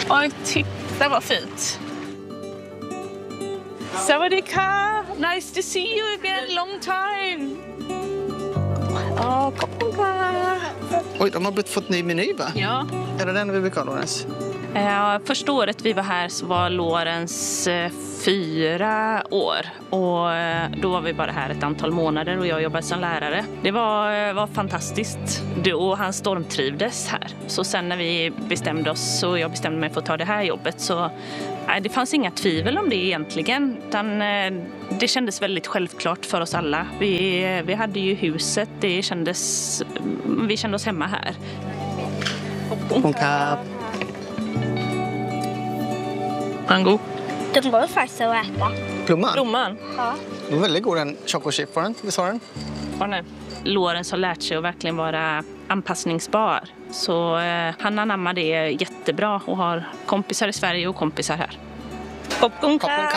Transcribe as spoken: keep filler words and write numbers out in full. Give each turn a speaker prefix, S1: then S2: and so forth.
S1: Oj, titta vad fint. Sawadika, nice to see you again, long time. Åh, koppinga.
S2: Oj, de har blivit fått ny meny, va?
S1: Ja.
S2: Är det den vi brukar ha, Lorentz?
S1: Ja, första året vi var här så var Lorentz eh, fyra år. Och eh, då var vi bara här ett antal månader och jag jobbade som lärare. Det var, var fantastiskt. Det, och han stormtrivdes här. Så sen när vi bestämde oss och jag bestämde mig för att ta det här jobbet så nej, det fanns inga tvivel om det egentligen. Utan, eh, det kändes väldigt självklart för oss alla. Vi, vi hade ju huset, det kändes, vi kände oss hemma här.
S2: Konka.
S1: Mango.
S3: Den går faktiskt att äta.
S2: Blomman?
S1: Blomman.
S3: Ja.
S2: Den är väldigt god, den chocochip, var den? Visst har den?
S1: Ja, nej. Lorentz har lärt sig att verkligen vara anpassningsbar. Så eh, han anammar det jättebra och har kompisar i Sverige och kompisar här. Popcorn.